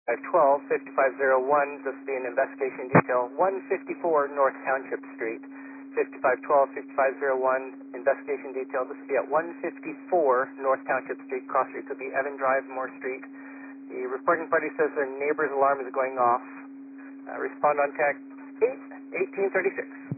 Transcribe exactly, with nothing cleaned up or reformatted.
twelve, fifty-five oh one, this will be an investigation detail, one fifty-four North Township Street. fifty-five twelve, fifty-five oh one, investigation detail, this will be at one fifty-four North Township Street. Cross street could be Evan Drive, Moore Street. The reporting party says their neighbor's alarm is going off. Uh, respond on tag eight, eighteen thirty-six.